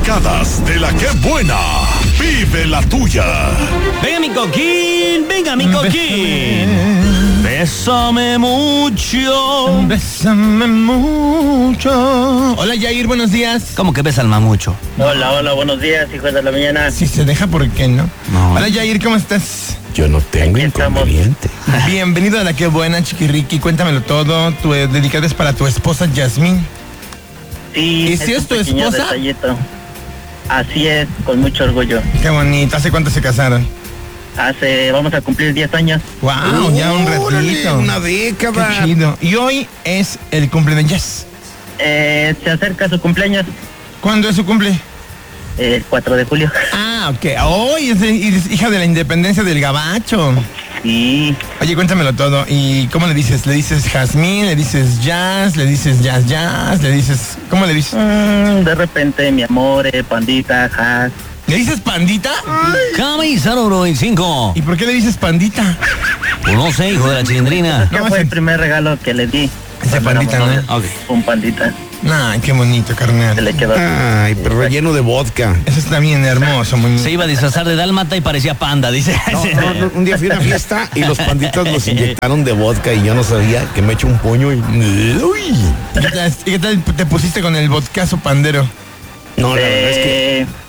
picadas de la que buena. Vive la tuya. Venga mi coquín, venga mi coquín. Bésame mucho. Bésame mucho. Hola Yair, buenos días. ¿Cómo que besa al mamucho? Hola, buenos días, hijos de la mañana. Si se deja, ¿por qué no? No. Hola Yair, ¿cómo estás? Yo no tengo inconveniente. Bienvenido a La Qué Buena, Chiquirriqui. Cuéntamelo todo. Tu dedicado es para tu esposa Yasmín. Sí. ¿Y si es tu pequeño esposa? detallito. Así es, con mucho orgullo. Qué bonito. ¿Hace cuánto se casaron? Vamos a cumplir 10 años. Wow, ya un ratito. Una década. Qué chido. Y hoy es el cumple de Jess. Se acerca su cumpleaños, ¿Cuándo es su cumple? el 4 de julio. Ah, ok. Hoy es hija de la independencia del gabacho. Sí, Oye, cuéntamelo todo. ¿Y cómo le dices? ¿Le dices Jazmín? ¿Le dices Jazz? ¿Le dices Jazz? ¿Le dices...? ¿Cómo le dices? de repente, mi amor, pandita, has. ¿Le dices pandita? Camisa número 5. ¿Y por qué le dices pandita? Pues no sé, hijo de la chilindrina. ¿Qué No, fue ese- el primer regalo que le di? Ese Cuando pandita, éramos ¿no? novios. Ok. Un pandita, Ay, qué bonito, se carnal. le quedó. Ay, pero relleno de vodka. Eso está bien hermoso, muñeco. Se iba a disfrazar de dálmata y parecía panda, dice. No, un día fui a una fiesta y los panditas los inyectaron de vodka y yo no sabía que me echo un puño y... ¡Uy! ¿Y qué tal te pusiste con el vodkazo pandero? No, la verdad es que